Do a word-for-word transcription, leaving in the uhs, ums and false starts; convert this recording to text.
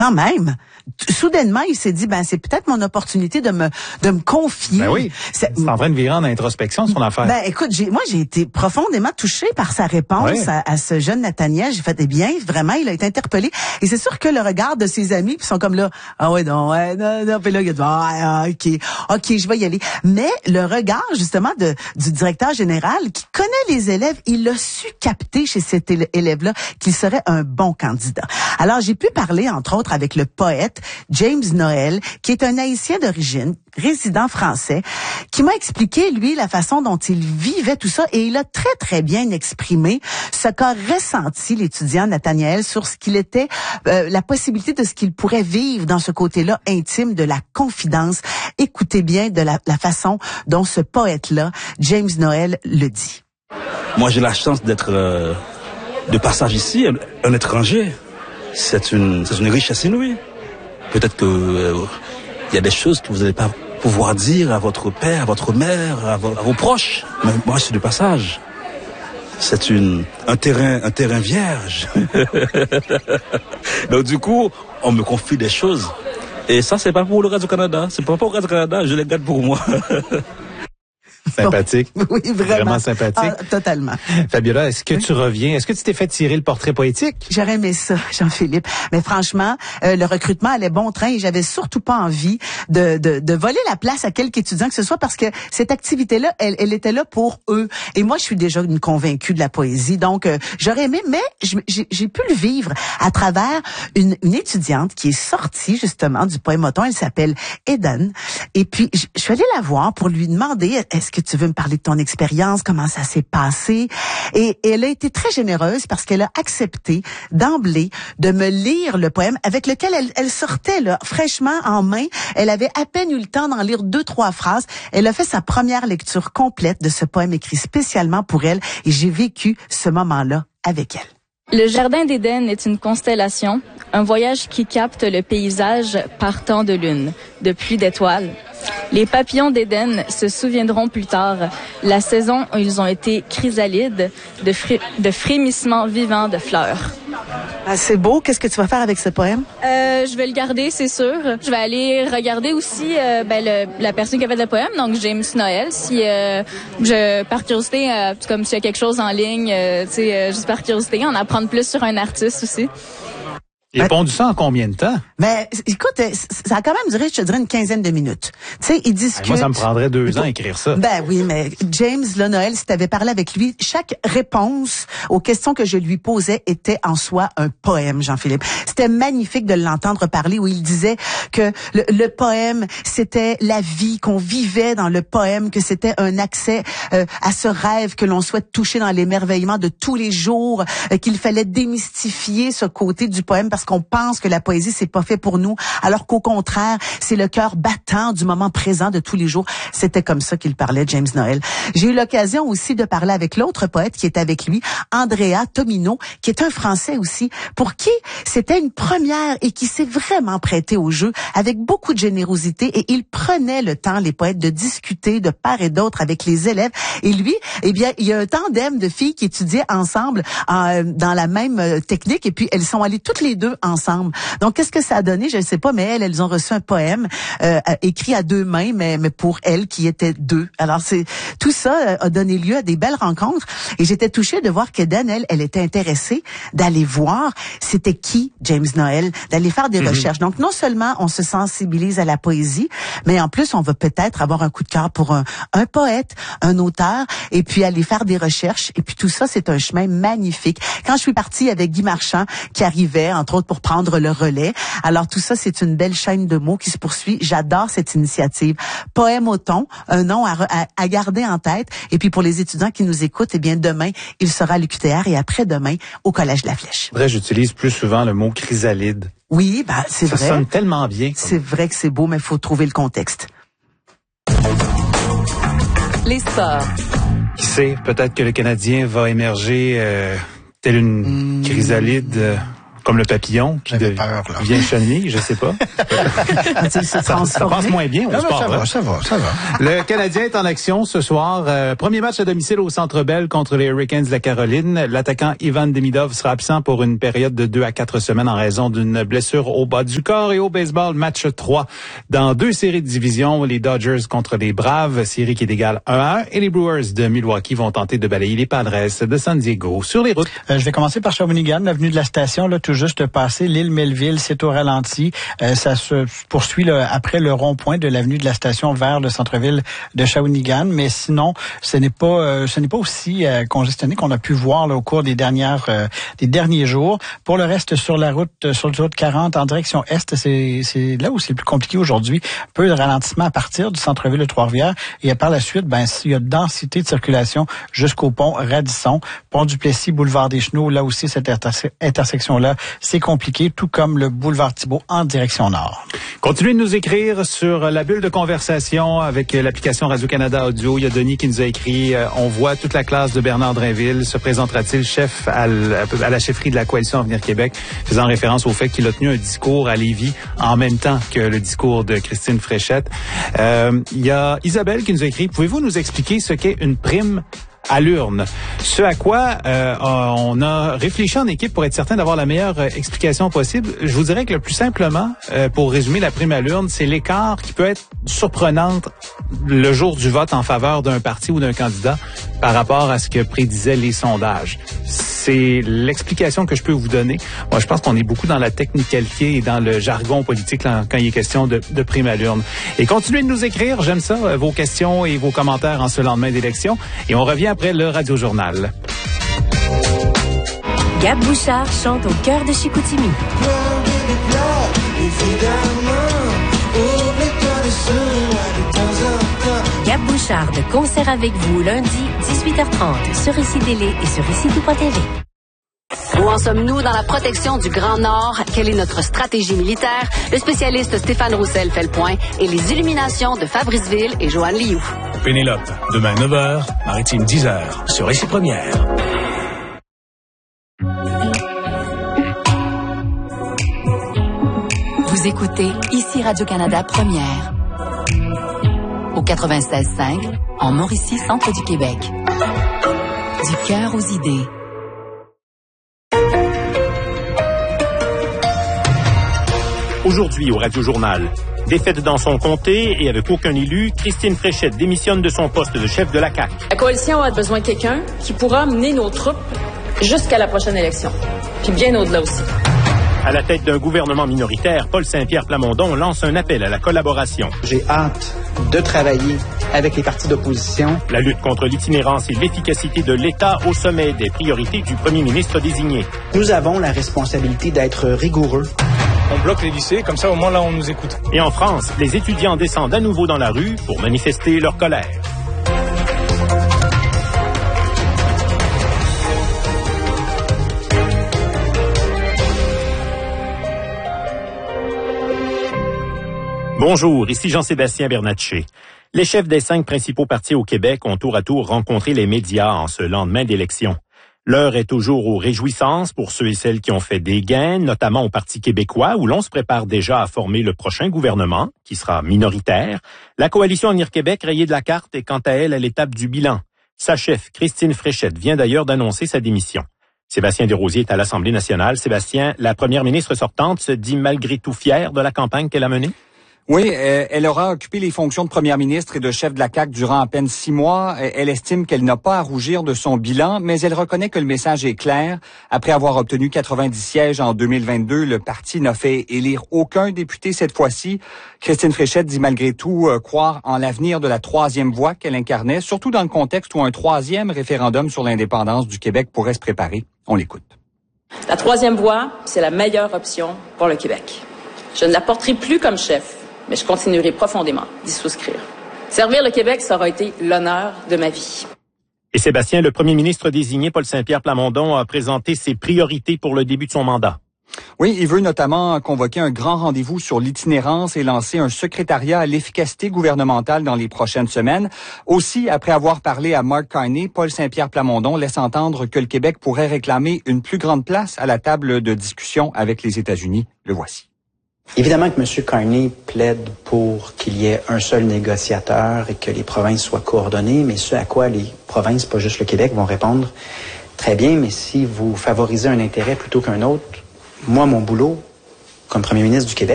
Quand même. Soudainement, il s'est dit, ben c'est peut-être mon opportunité de me de me confier. Ben oui. C'est, c'est en train de virer en introspection son affaire. Ben écoute, j'ai, moi j'ai été profondément touchée par sa réponse ouais. à, à ce jeune Nathaniel. J'ai fait, eh bien, vraiment, il a été interpellé. Et c'est sûr que le regard de ses amis, puis sont comme là, ah ouais, non, ouais, non, non, puis là, il a dit, ah, ok, ok, je vais y aller. Mais le regard justement de du directeur général qui connaît les élèves, il a su capter chez cet élève-là qu'il serait un bon candidat. Alors j'ai pu parler entre autres avec le poète James Noël, qui est un Haïtien d'origine, résident français, qui m'a expliqué, lui, la façon dont il vivait tout ça, et il a très, très bien exprimé ce qu'a ressenti l'étudiant Nathaniel sur ce qu'il était, euh, la possibilité de ce qu'il pourrait vivre dans ce côté-là intime de la confidence. Écoutez bien de la, la façon dont ce poète-là, James Noël, le dit. Moi, j'ai la chance d'être euh, de passage ici, un, un étranger. C'est une, c'est une richesse inouïe. Peut-être que euh, il y a des choses que vous n'allez pas pouvoir dire à votre père, à votre mère, à vos, à vos proches. Mais moi, je suis de passage. C'est une, un terrain, un terrain vierge. Donc du coup, on me confie des choses. Et ça, c'est pas pour le Radio-Canada. C'est pas pour le Radio-Canada. Je les garde pour moi. Sympathique. Oui, vraiment. Vraiment sympathique. Ah, totalement. Fabiola, est-ce que oui. tu reviens? Est-ce que tu t'es fait tirer le portrait poétique? J'aurais aimé ça, Jean-Philippe. Mais franchement, euh, le recrutement allait bon train et j'avais surtout pas envie de, de, de voler la place à quelque étudiant que ce soit parce que cette activité-là, elle, elle était là pour eux. Et moi, je suis déjà une convaincue de la poésie. Donc, euh, j'aurais aimé, mais j'ai, j'ai pu le vivre à travers une, une étudiante qui est sortie justement du poème automne. Elle s'appelle Eden. Et puis, je, je suis allée la voir pour lui demander, est-ce que tu veux me parler de ton expérience, comment ça s'est passé? Et, et elle a été très généreuse parce qu'elle a accepté d'emblée de me lire le poème avec lequel elle, elle sortait là, fraîchement en main. Elle avait à peine eu le temps d'en lire deux, trois phrases. Elle a fait sa première lecture complète de ce poème écrit spécialement pour elle et j'ai vécu ce moment-là avec elle. Le jardin d'Éden est une constellation, un voyage qui capte le paysage partant de lune, de pluie d'étoiles. Les papillons d'Éden se souviendront plus tard, la saison où ils ont été chrysalides, de, fri- de frémissements vivants de fleurs. Ah, c'est beau. Qu'est-ce que tu vas faire avec ce poème? Euh, je vais le garder, c'est sûr. Je vais aller regarder aussi euh, ben, le, la personne qui a fait le poème, donc James Noël. Si euh, je, par curiosité, euh, comme s'il y a quelque chose en ligne, euh, tu sais, euh, juste par curiosité, en apprendre plus sur un artiste aussi. Il a pondu ça en combien de temps? Mais écoute, ça a quand même duré, je te dirais, une quinzaine de minutes. Tu sais, il discute. Moi, ça me prendrait deux ans à écrire ça. Ben oui, mais James là, Noël, si tu avais parlé avec lui, chaque réponse aux questions que je lui posais était en soi un poème, Jean-Philippe. C'était magnifique de l'entendre parler où il disait que le, le poème, c'était la vie, qu'on vivait dans le poème, que c'était un accès euh, à ce rêve que l'on souhaite toucher dans l'émerveillement de tous les jours, euh, qu'il fallait démystifier ce côté du poème parce qu'on pense que la poésie c'est pas fait pour nous, alors qu'au contraire, c'est le cœur battant du moment présent de tous les jours. C'était comme ça qu'il parlait, James Noël. J'ai eu l'occasion aussi de parler avec l'autre poète qui est avec lui, Andrea Tomino, qui est un Français aussi, pour qui c'était une première et qui s'est vraiment prêté au jeu avec beaucoup de générosité et il prenait le temps, les poètes, de discuter de part et d'autre avec les élèves. Et lui, eh bien, il y a un tandem de filles qui étudiaient ensemble euh, dans la même euh, technique et puis elles sont allées toutes les deux ensemble. Donc, qu'est-ce que ça a donné? Je ne sais pas, mais elles, elles ont reçu un poème euh, écrit à deux mains, mais, mais pour elles qui étaient deux. Alors, c'est tout ça a donné lieu à des belles rencontres. Et j'étais touchée de voir qu'Eden, elle, elle était intéressée d'aller voir c'était qui James Noël, d'aller faire des mm-hmm. recherches. Donc, non seulement on se sensibilise à la poésie, mais en plus, on va peut-être avoir un coup de cœur pour un, un poète, un auteur, et puis aller faire des recherches. Et puis tout ça, c'est un chemin magnifique. Quand je suis partie avec Guy Marchand, qui arrivait, entre autres, pour prendre le relais. Alors tout ça, c'est une belle chaîne de mots qui se poursuit. J'adore cette initiative. Poème au thon, un nom à, à, à garder en tête. Et puis pour les étudiants qui nous écoutent, eh bien demain, il sera à l'U Q T R et après-demain au Collège de la Flèche. Vrai, j'utilise plus souvent le mot chrysalide. Oui, ben c'est ça vrai. Ça sonne tellement bien. Comme... C'est vrai que c'est beau, mais il faut trouver le contexte. Les sports. Qui sait, peut-être que le Canadien va émerger euh, tel une mmh. chrysalide... Euh, Comme le papillon qui J'avais de, peur, là. vient chenille, je sais pas. ça, ça passe moins bien au Non, sport. ça hein? va, ça va, ça va. Le Canadien est en action ce soir. Euh, premier match à domicile au Centre Bell contre les Hurricanes de la Caroline. L'attaquant Ivan Demidov sera absent pour une période de deux à quatre semaines en raison d'une blessure au bas du corps. Et au baseball, match trois dans deux séries de division. Les Dodgers contre les Braves, série qui est égale un à un. Et les Brewers de Milwaukee vont tenter de balayer les Padres de San Diego sur les routes. Euh, je vais commencer par Shawinigan, l'avenue de la station, là, tout juste passé. L'île Melville, c'est au ralenti. Euh, ça se poursuit là, après le rond-point de l'avenue de la station vers le centre-ville de Shawinigan. Mais sinon, ce n'est pas euh, ce n'est pas aussi euh, congestionné qu'on a pu voir là, au cours des dernières euh, des derniers jours. Pour le reste, sur la route sur la route quarante en direction est, c'est c'est là où c'est le plus compliqué aujourd'hui. Un peu de ralentissement à partir du centre-ville de Trois-Rivières. Et par la suite, ben il y a densité de circulation jusqu'au pont Radisson, pont du Plessis, boulevard des Chenaux. Là aussi, cette interse- intersection-là, c'est compliqué, tout comme le boulevard Thibault en direction nord. Continuez de nous écrire sur la bulle de conversation avec l'application Radio-Canada Audio. Il y a Denis qui nous a écrit euh, « On voit toute la classe de Bernard Drinville. Se présentera-t-il chef à, l- à la chefferie de la Coalition Avenir Québec? » faisant référence au fait qu'il a tenu un discours à Lévis en même temps que le discours de Christine Fréchette. Euh, il y a Isabelle qui nous a écrit « Pouvez-vous nous expliquer ce qu'est une prime à l'urne? » Ce à quoi euh, on a réfléchi en équipe pour être certain d'avoir la meilleure euh, explication possible. Je vous dirais que le plus simplement, euh, pour résumer la prime à l'urne, c'est l'écart qui peut être surprenant le jour du vote en faveur d'un parti ou d'un candidat par rapport à ce que prédisaient les sondages. C'est l'explication que je peux vous donner. Moi, je pense qu'on est beaucoup dans la technicalité et dans le jargon politique là, quand il est question de, de prime à l'urne. Et continuez de nous écrire, j'aime ça, euh, vos questions et vos commentaires en ce lendemain d'élection. Et on revient après le Radio-Journal. Gab Bouchard chante au cœur de Chicoutimi. Gab Bouchard de concert avec vous lundi dix-huit heures trente sur Ici Télé et sur ici tout point T V. Où en sommes-nous dans la protection du Grand Nord? Quelle est notre stratégie militaire? Le spécialiste Stéphane Roussel fait le point et les illuminations de Fabrice Ville et Joanne Lioux. Pénélope, demain neuf heures, Maritime dix heures, sur Ici Première. Vous écoutez Ici Radio-Canada Première. Au quatre-vingt-seize cinq, en Mauricie, centre du Québec. Du cœur aux idées. Aujourd'hui au Radio-Journal, défaite dans son comté et avec aucun élu, Christine Fréchette démissionne de son poste de chef de la C A Q. La coalition a besoin de quelqu'un qui pourra mener nos troupes jusqu'à la prochaine élection, puis bien au-delà aussi. À la tête d'un gouvernement minoritaire, Paul Saint-Pierre Plamondon lance un appel à la collaboration. J'ai hâte de travailler avec les partis d'opposition. La lutte contre l'itinérance et l'efficacité de l'État au sommet des priorités du premier ministre désigné. Nous avons la responsabilité d'être rigoureux. On bloque les lycées, comme ça au moins là on nous écoute. Et en France, les étudiants descendent à nouveau dans la rue pour manifester leur colère. Bonjour, ici Jean-Sébastien Bernatchez. Les chefs des cinq principaux partis au Québec ont tour à tour rencontré les médias en ce lendemain d'élection. L'heure est toujours aux réjouissances pour ceux et celles qui ont fait des gains, notamment au Parti québécois, où l'on se prépare déjà à former le prochain gouvernement, qui sera minoritaire. La coalition Avenir Québec, rayée de la carte, est quant à elle à l'étape du bilan. Sa chef, Christine Fréchette, vient d'ailleurs d'annoncer sa démission. Sébastien Desrosiers est à l'Assemblée nationale. Sébastien, la première ministre sortante se dit malgré tout fière de la campagne qu'elle a menée? Oui, euh, elle aura occupé les fonctions de première ministre et de chef de la C A Q durant à peine six mois. Elle estime qu'elle n'a pas à rougir de son bilan, mais elle reconnaît que le message est clair. Après avoir obtenu quatre-vingt-dix sièges en deux mille vingt-deux, le parti n'a fait élire aucun député cette fois-ci. Christine Fréchette dit malgré tout euh, croire en l'avenir de la troisième voie qu'elle incarnait, surtout dans le contexte où un troisième référendum sur l'indépendance du Québec pourrait se préparer. On l'écoute. La troisième voie, c'est la meilleure option pour le Québec. Je ne la porterai plus comme chef, mais je continuerai profondément d'y souscrire. Servir le Québec, ça aura été l'honneur de ma vie. Et Sébastien, le premier ministre désigné, Paul Saint-Pierre Plamondon, a présenté ses priorités pour le début de son mandat. Oui, il veut notamment convoquer un grand rendez-vous sur l'itinérance et lancer un secrétariat à l'efficacité gouvernementale dans les prochaines semaines. Aussi, après avoir parlé à Mark Carney, Paul Saint-Pierre Plamondon laisse entendre que le Québec pourrait réclamer une plus grande place à la table de discussion avec les États-Unis. Le voici. Évidemment que M. Carney plaide pour qu'il y ait un seul négociateur et que les provinces soient coordonnées, mais ce à quoi les provinces, pas juste le Québec, vont répondre très bien, mais si vous favorisez un intérêt plutôt qu'un autre, moi, mon boulot, comme premier ministre du Québec,